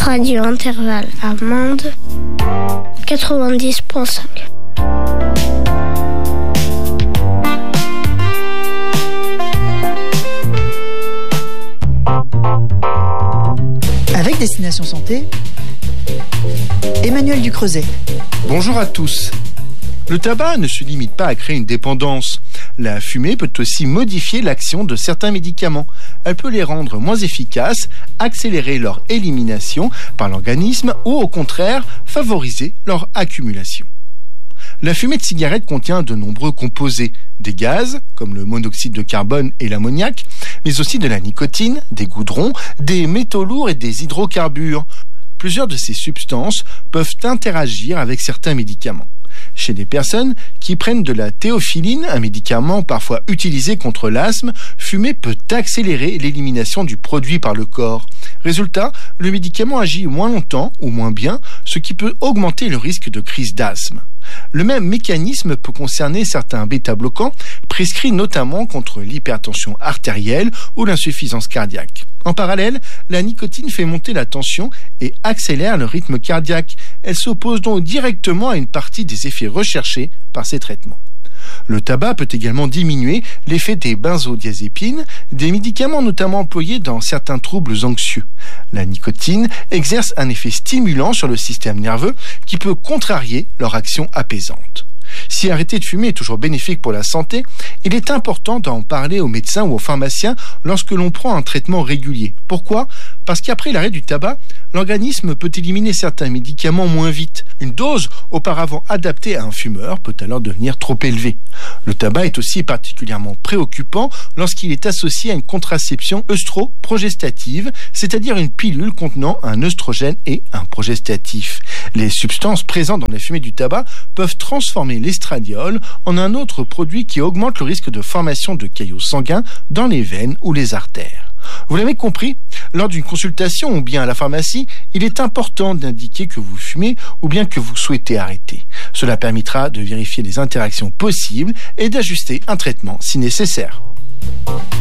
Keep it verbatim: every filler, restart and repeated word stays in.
Radio Intervalle Amande quatre-vingt-dix virgule cinq. Avec Destination Santé, Emmanuel Ducreuset. Bonjour à tous. Le tabac ne se limite pas à créer une dépendance. La fumée peut aussi modifier l'action de certains médicaments. Elle peut les rendre moins efficaces, accélérer leur élimination par l'organisme ou au contraire favoriser leur accumulation. La fumée de cigarette contient de nombreux composés, des gaz comme le monoxyde de carbone et l'ammoniac, mais aussi de la nicotine, des goudrons, des métaux lourds et des hydrocarbures. Plusieurs de ces substances peuvent interagir avec certains médicaments. Chez des personnes qui prennent de la théophiline, un médicament parfois utilisé contre l'asthme, fumer peut accélérer l'élimination du produit par le corps. Résultat, le médicament agit moins longtemps ou moins bien, ce qui peut augmenter le risque de crise d'asthme. Le même mécanisme peut concerner certains bêta-bloquants, prescrits notamment contre l'hypertension artérielle ou l'insuffisance cardiaque. En parallèle, la nicotine fait monter la tension et accélère le rythme cardiaque. Elle s'oppose donc directement à une partie des effets recherchés par ces traitements. Le tabac peut également diminuer l'effet des benzodiazépines, des médicaments notamment employés dans certains troubles anxieux. La nicotine exerce un effet stimulant sur le système nerveux qui peut contrarier leur action apaisante. Si arrêter de fumer est toujours bénéfique pour la santé, il est important d'en parler aux médecins ou aux pharmaciens lorsque l'on prend un traitement régulier. Pourquoi ? Parce qu'après l'arrêt du tabac, l'organisme peut éliminer certains médicaments moins vite. Une dose auparavant adaptée à un fumeur peut alors devenir trop élevée. Le tabac est aussi particulièrement préoccupant lorsqu'il est associé à une contraception œstroprogestative, c'est-à-dire une pilule contenant un œstrogène et un progestatif. Les substances présentes dans la fumée du tabac peuvent transformer l'estradiol en un autre produit qui augmente le risque de formation de caillots sanguins dans les veines ou les artères. Vous l'avez compris, lors d'une consultation ou bien à la pharmacie, il est important d'indiquer que vous fumez ou bien que vous souhaitez arrêter. Cela permettra de vérifier les interactions possibles et d'ajuster un traitement si nécessaire.